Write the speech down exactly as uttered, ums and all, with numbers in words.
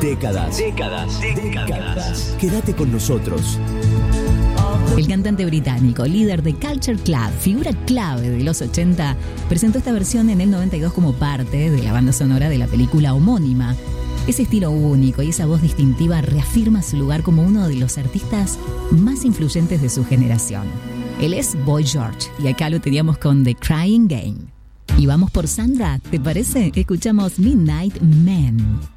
Décadas. Décadas. Décadas. Quédate con nosotros. El cantante británico, líder de Culture Club, figura clave de los ochenta, presentó esta versión en el noventa y dos como parte de la banda sonora de la película homónima. Ese estilo único y esa voz distintiva reafirma su lugar como uno de los artistas más influyentes de su generación. Él es Boy George y acá lo teníamos con The Crying Game. Y vamos por Sandra, ¿te parece? Escuchamos Midnight Man.